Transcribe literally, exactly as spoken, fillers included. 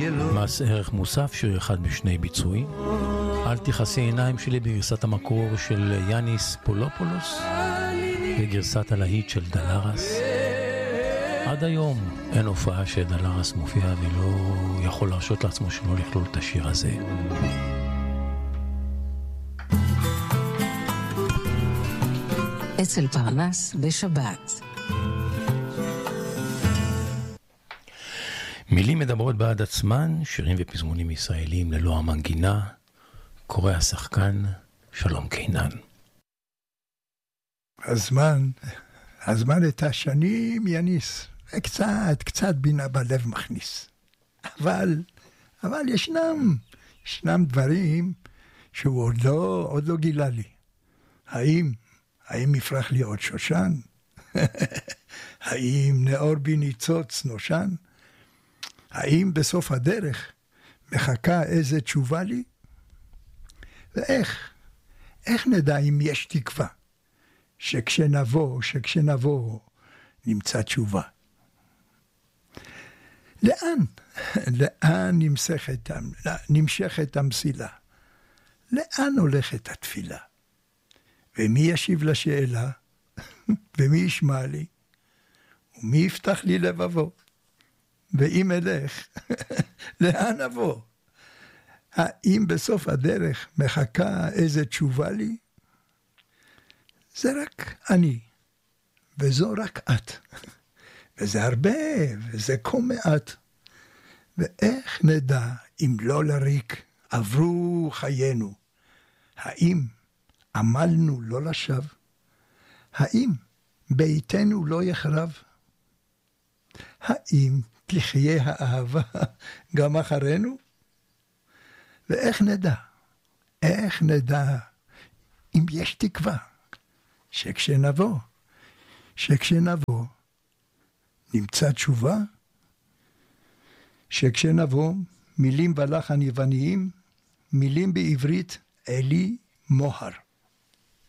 מס ערך מוסף, שיר אחד משני ביצועים. אל תכסי עיניים שלי בגרסת המקור של יאניס פולופולוס, בגרסת הלהיט של דלרס. עד היום אין הופעה שדלרס מופיע ולא יכול להרשות לעצמו שלא לכלול את השיר הזה. אצל פרנס בשבת. מילים מדברות בעד עצמן, שירים ופזמונים ישראלים ללא המנגינה, קורא השחקן שלום קינן. הזמן, הזמן את השנים יניס, קצת, קצת בינה בלב מכניס. אבל, אבל ישנם, ישנם דברים שהוא עוד לא, עוד לא גילה לי. האם, האם יפרח לי עוד שושן? האם נאור בי ניצוץ נושן? האם בסוף הדרך מחכה איזה תשובה לי? ואיך, איך נדע אם יש תקווה? שכשנבוא, שכשנבוא, נמצא תשובה. לאן? לאן נמשכת, נמשכת המסילה? לאן הולכת התפילה? ומי ישיב לשאלה? ומי ישמע לי? ומי יפתח לי לבבו? ואם אלך, לאן אבוא? האם בסוף הדרך מחכה איזה תשובה לי? זה רק אני, וזו רק את. וזה הרבה, וזה כה מעט. ואיך נדע אם לא לריק עברו חיינו? האם עמלנו לא לשווא? האם ביתנו לא יחרב? האם תחיה האהבה גם אחרינו? ואיך נדע, איך נדע אם יש תקווה, שכשנבוא, שכשנבוא, נמצא תשובה? שכשנבוא, מילים בלחן יווניים, מילים בעברית, אלי מוהר.